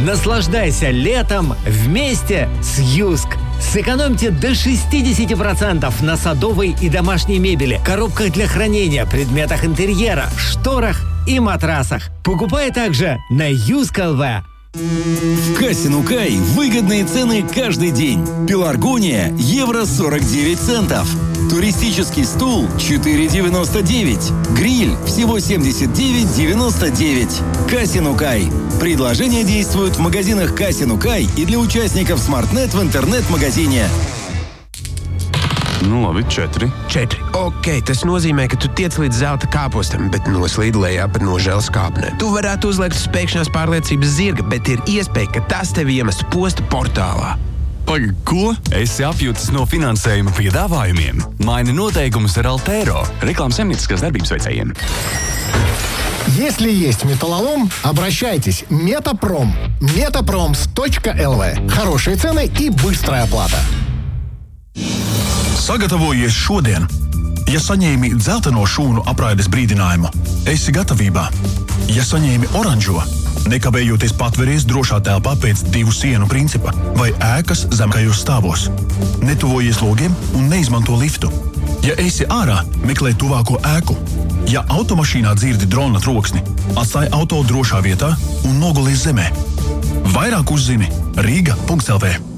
Наслаждайся летом вместе с Юск. Сэкономьте до 60% на садовой и домашней мебели, коробках для хранения, предметах интерьера, шторах и матрасах. Покупай также на Юск.ЛВ. В кассе Нукай выгодные цены каждый день. Пеларгония – евро 49 центов. Туристический стул – 4,99. Гриль – всего 79,99. Кассе Нукай. Предложения действуют в магазинах Кассе Нукай и для участников SmartNet в интернет-магазине. Nu labi, 4. Ok, tas nozīmē, ka tu tiec līdz zelta kāpostam, bet noslīd lejā pa nožēlas kāpnē. Tu varētu uzliekt uz pēkšņās pārliecības zirga, bet ir iespēja, ka tas tevi iemestu posta portālā. Pagaid, ko? Esi apjūtas no finansējuma piedāvājumiem. Maini noteikumus ar Altero. Reklāmas saimnieciskās darbības veicējiem. Если есть металлолом, обращайтесь. Метапром. Metaproms.lv. Хорошие цены и быстрая оплата. Sagatavojies šodien. Ja saņēmi dzelteno šūnu apraides brīdinājumu, esi gatavībā. Ja saņēmi oranžo, nekavējoties patveries drošā telpā pēc 2 sienu principa vai ēkas zemākajos stāvos. Netuvojies logiem un neizmanto liftu. Ja esi ārā, meklē tuvāko ēku. Ja automašīnā dzirdi drona troksni, atstāj auto drošā vietā un nogulies zemē. Vairāk uzzini Riga.lv.